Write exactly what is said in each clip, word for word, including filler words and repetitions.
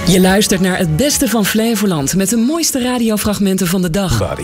Je luistert naar het beste van Flevoland met de mooiste radiofragmenten van de dag. Body.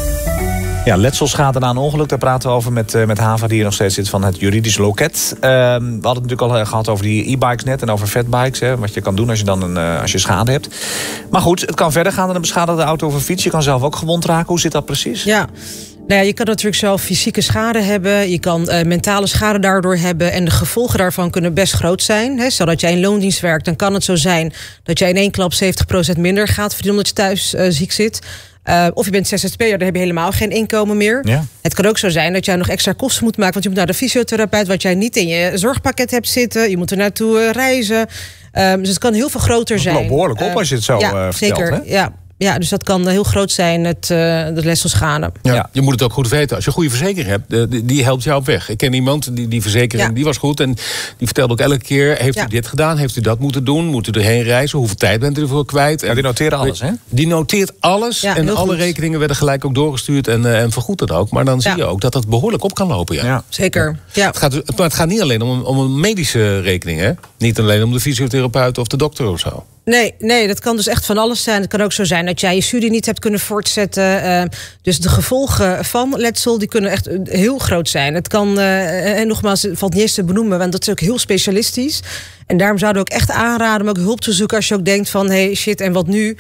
Ja, letselschade na een ongeluk, daar praten we over met, uh, met Hava, die hier nog steeds zit van het juridisch loket. Uh, we hadden het natuurlijk al gehad over die e-bikes net en over fatbikes. Hè, wat je kan doen als je dan een, uh, als je schade hebt. Maar goed, het kan verder gaan dan een beschadigde auto of een fiets. Je kan zelf ook gewond raken. Hoe zit dat precies? Ja. Nou ja, je kan natuurlijk zelf fysieke schade hebben. Je kan uh, mentale schade daardoor hebben. En de gevolgen daarvan kunnen best groot zijn. Hè. Stel dat jij in loondienst werkt, dan kan het zo zijn dat jij in één klap zeventig procent minder gaat verdienen omdat je thuis uh, ziek zit. Uh, of je bent Z Z P'er, dan heb je helemaal geen inkomen meer. Ja. Het kan ook zo zijn dat jij nog extra kosten moet maken, want je moet naar de fysiotherapeut, wat jij niet in je zorgpakket hebt zitten. Je moet er naartoe uh, reizen. Um, dus het kan heel veel groter zijn. Het loopt behoorlijk op als je het zo ja, uh, vertelt. Zeker, hè? ja. Ja, dus dat kan heel groot zijn, het, uh, de letselschade. Ja, Ja. Je moet het ook goed weten. Als je een goede verzekering hebt, die, die helpt jou op weg. Ik ken iemand, die, die verzekering, Ja. die was goed. En die vertelde ook elke keer, heeft Ja. u dit gedaan? Heeft u dat moeten doen? Moet u erheen reizen? Hoeveel tijd bent u ervoor kwijt? Ja, die noteren alles, hè? Die noteert alles. Ja, en heel alle goed. rekeningen werden gelijk ook doorgestuurd. En, uh, en vergoed dat ook. Maar dan zie Ja. je ook dat dat behoorlijk op kan lopen. Ja. Ja. Zeker, ja. Het gaat, maar het gaat niet alleen om een, om een medische rekening, hè? Niet alleen om de fysiotherapeut of de dokter of zo. Nee, nee, dat kan dus echt van alles zijn. Het kan ook zo zijn dat jij je studie niet hebt kunnen voortzetten. Uh, dus de gevolgen van letsel die kunnen echt heel groot zijn. Het kan, uh, en nogmaals, het valt niet eens te benoemen, want dat is ook heel specialistisch. En daarom zouden we ook echt aanraden om ook hulp te zoeken als je ook denkt van, hey, shit, en wat nu?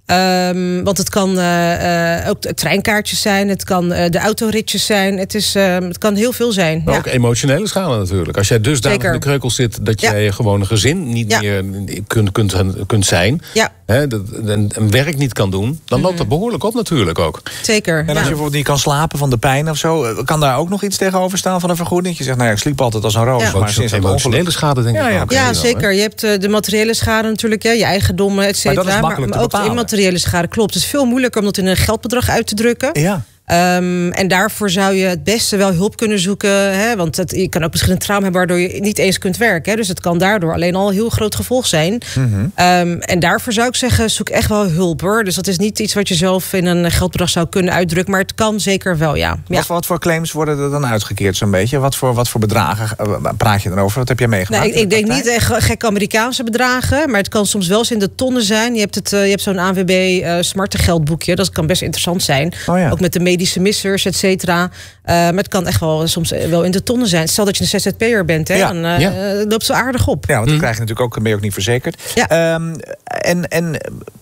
Um, want het kan uh, uh, ook treinkaartjes zijn, het kan uh, de autoritjes zijn. Het, is, uh, het kan heel veel zijn. Maar Ja. ook emotionele schade natuurlijk. Als jij dusdanig Zeker. in de kreukels zit dat Ja. jij gewoon een gezin niet Ja. meer kunt, kunt, kunt zijn. Ja. Hè, dat, en, en werk niet kan doen. Dan loopt dat behoorlijk op natuurlijk ook. Zeker. En als je ja. bijvoorbeeld niet kan slapen van de pijn of zo, kan daar ook nog iets tegenover staan van een vergoeding? Je zegt, nou ja, ik sliep altijd als een roos. Ja. Maar Maar sinds sinds het ongeluk... emotionele schade denk Ja, ik ja, ook. Ja, Wel, hè? zeker. Je hebt uh, de materiële schade natuurlijk, ja, je eigendommen, et Maar dat cetera. is makkelijk maar te ook de bepalen. immateriële schade, klopt. Het is veel moeilijker om dat in een geldbedrag uit te drukken. Ja. Um, en daarvoor zou je het beste wel hulp kunnen zoeken. Hè? Want het, je kan ook misschien een trauma hebben waardoor je niet eens kunt werken. Hè? Dus het kan daardoor alleen al een heel groot gevolg zijn. Mm-hmm. Um, en daarvoor zou ik zeggen, zoek echt wel hulp, hoor. Dus dat is niet iets wat je zelf in een geldbedrag zou kunnen uitdrukken. Maar het kan zeker wel, ja. ja. Wat, wat voor claims worden er dan uitgekeerd zo'n beetje? Wat voor, wat voor bedragen uh, praat je dan over? Wat heb jij meegemaakt? Nou, ik, ik denk niet echt gekke Amerikaanse bedragen. Maar het kan soms wel eens in de tonnen zijn. Je hebt, het, uh, je hebt zo'n A N W B uh, smartengeldboekje. Dat kan best interessant zijn. Oh ja. Ook met de medische missers, et cetera. Uh, maar het kan echt wel soms wel in de tonnen zijn. Stel dat je een Z Z P'er bent, hè, Ja. dan uh, Ja. uh, loopt ze aardig op. Ja, want dan krijg je natuurlijk ook, ben je ook niet verzekerd. Ja. Um, en en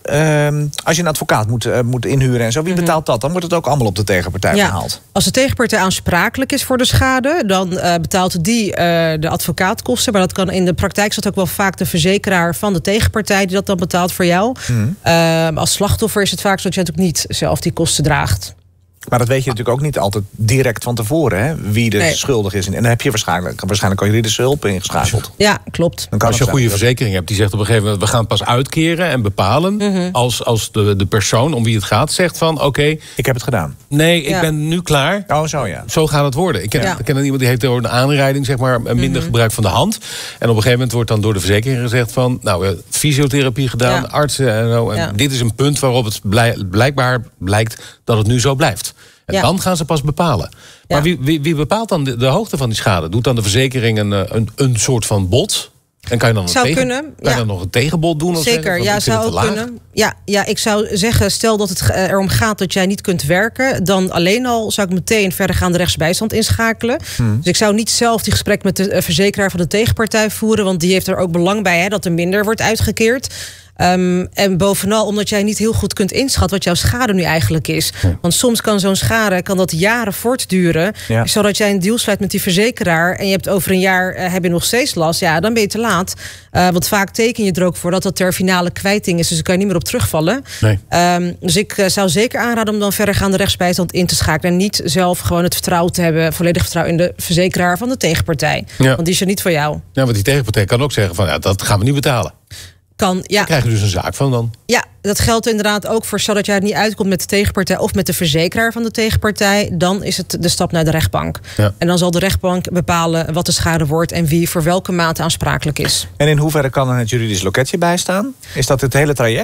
um, als je een advocaat moet, uh, moet inhuren en zo, wie betaalt dat? Dan wordt het ook allemaal op de tegenpartij Ja. gehaald. Als de tegenpartij aansprakelijk is voor de schade, dan uh, betaalt die uh, de advocaatkosten. Maar dat kan in de praktijk is dat ook wel vaak de verzekeraar van de tegenpartij die dat dan betaalt voor jou. Mm. Uh, als slachtoffer is het vaak zo dat je natuurlijk niet zelf die kosten draagt. Maar dat weet je natuurlijk ook niet altijd direct van tevoren, hè, wie er Nee. schuldig is. En dan heb je waarschijnlijk, waarschijnlijk al juridische hulp ingeschakeld. Ja, klopt. Dan kan Als je het een goede zijn. verzekering hebt die zegt op een gegeven moment, we gaan pas uitkeren en bepalen. Mhm. Als, als de, de persoon om wie het gaat zegt van, oké, okay, Ik heb het gedaan. nee, ik Ja. ben nu klaar. Oh, zo ja. Zo gaat het worden. Ik ken, Ja. ik ken iemand die heeft door een aanrijding, zeg maar, een minder gebruik van de hand. En op een gegeven moment wordt dan door de verzekering gezegd van, nou, we hebben fysiotherapie gedaan, Ja. artsen en zo. En Ja. dit is een punt waarop het blij, blijkbaar blijkt dat het nu zo blijft. En Ja. dan gaan ze pas bepalen. Maar Ja. wie, wie, wie bepaalt dan de, de hoogte van die schade? Doet dan de verzekering een, een, een soort van bod? En kan je dan, een Zou tegen, kunnen, kan je ja. dan nog een tegenbod doen? Of Zeker, zeggen, ja, want ik vind zou het ook te laag? kunnen. Ja, ja, ik zou zeggen, stel dat het eh, erom gaat dat jij niet kunt werken, dan alleen al zou ik meteen verdergaande rechtsbijstand inschakelen. Hmm. Dus ik zou niet zelf die gesprek met de eh, verzekeraar van de tegenpartij voeren, want die heeft er ook belang bij, hè, dat er minder wordt uitgekeerd. Um, en bovenal omdat jij niet heel goed kunt inschatten wat jouw schade nu eigenlijk is. Ja. Want soms kan zo'n schade kan dat jaren voortduren. Ja. Zodat jij een deal sluit met die verzekeraar en je hebt over een jaar uh, heb je nog steeds last. Ja, dan ben je te laat. Uh, want vaak teken je er ook voor dat dat ter finale kwijting is. Dus daar kan je niet meer op terugvallen. Nee. Um, dus ik uh, zou zeker aanraden om dan verdergaande rechtsbijstand in te schakelen. En niet zelf gewoon het vertrouwen te hebben, volledig vertrouwen in de verzekeraar van de tegenpartij. Ja. Want die is er niet voor jou. Ja, want die tegenpartij kan ook zeggen van, ja, dat gaan we niet betalen. Kan, ja. Daar krijg je dus een zaak van dan. Ja, dat geldt inderdaad ook voor stel dat jij het niet uitkomt met de tegenpartij of met de verzekeraar van de tegenpartij. Dan is het de stap naar de rechtbank. Ja. En dan zal de rechtbank bepalen wat de schade wordt en wie voor welke mate aansprakelijk is. En in hoeverre kan er het juridisch loketje bijstaan? Is dat het hele traject?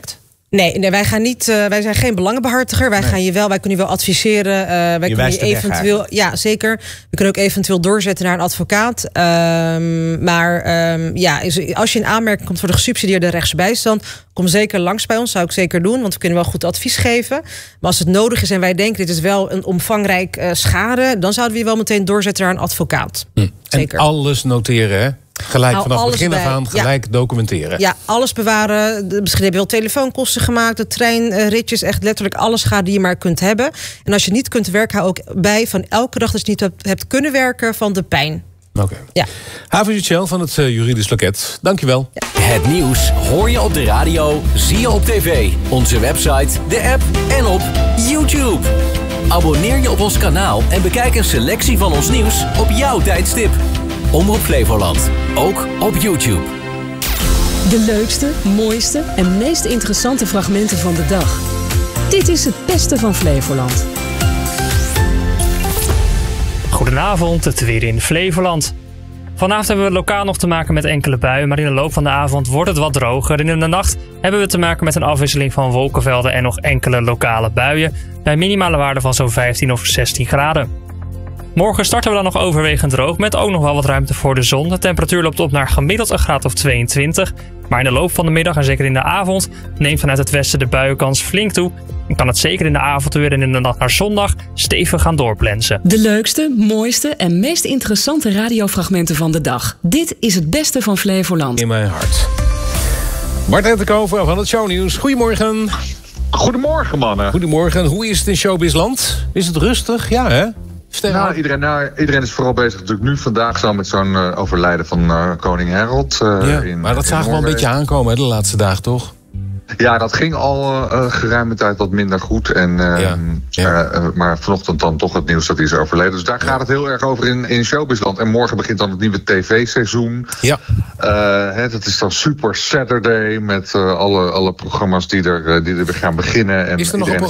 Nee, nee, wij gaan niet. Uh, wij zijn geen belangenbehartiger. Wij nee. gaan je wel. Wij kunnen je wel adviseren. Uh, wij je kunnen je eventueel. Ja, zeker. We kunnen ook eventueel doorzetten naar een advocaat. Um, maar um, ja, als je in aanmerking komt voor de gesubsidieerde rechtsbijstand, kom zeker langs bij ons. Zou ik zeker doen, want we kunnen wel goed advies geven. Maar als het nodig is en wij denken dit is wel een omvangrijk uh, schade, dan zouden we je wel meteen doorzetten naar een advocaat. Hm. Zeker. En alles noteren, hè? Gelijk nou, vanaf het begin af aan, gelijk ja. documenteren. Ja, alles bewaren. Misschien heb je wel telefoonkosten gemaakt, de treinritjes, echt letterlijk alle schade die je maar kunt hebben. En als je niet kunt werken, hou ook bij van elke dag dat je niet hebt kunnen werken van de pijn. Oké. Okay. Ja. Hava Yücel van het uh, Juridisch Loket, dankjewel. Ja. Het nieuws hoor je op de radio, zie je op tv, onze website, de app en op YouTube. Abonneer je op ons kanaal en bekijk een selectie van ons nieuws op jouw tijdstip. Omroep Flevoland, ook op YouTube. De leukste, mooiste en meest interessante fragmenten van de dag. Dit is het beste van Flevoland. Goedenavond, het weer in Flevoland. Vanavond hebben we lokaal nog te maken met enkele buien, maar in de loop van de avond wordt het wat droger. En in de nacht hebben we te maken met een afwisseling van wolkenvelden en nog enkele lokale buien, bij minimale waarden van zo'n vijftien of zestien graden. Morgen starten we dan nog overwegend droog, met ook nog wel wat ruimte voor de zon. De temperatuur loopt op naar gemiddeld een graad of tweeëntwintig. Maar in de loop van de middag en zeker in de avond neemt vanuit het westen de buienkans flink toe. En kan het zeker in de avonduren en in de nacht naar zondag stevig gaan doorplensen. De leukste, mooiste en meest interessante radiofragmenten van de dag. Dit is het beste van Flevoland. In mijn hart. Bart Rettekover van het Shownieuws. Goedemorgen. Goedemorgen, mannen. Goedemorgen. Hoe is het in Showbizland? Is het rustig? Ja, hè? Nou, iedereen, nou, iedereen is vooral bezig natuurlijk nu vandaag zo met zo'n uh, overlijden van uh, koning Harold. Uh, ja, in, maar dat zagen we wel een beetje aankomen, hè, de laatste dagen, toch? Ja, dat ging al uh, geruime tijd wat minder goed. En, uh, ja, ja. Uh, maar vanochtend dan toch het nieuws dat hij is overleden. Dus daar ja. gaat het heel erg over in, in Showbizland. En morgen begint dan het nieuwe tv-seizoen. Ja. Uh, hè, dat is dan Super Saturday met uh, alle, alle programma's die er, uh, die er gaan beginnen. En is er nog een programma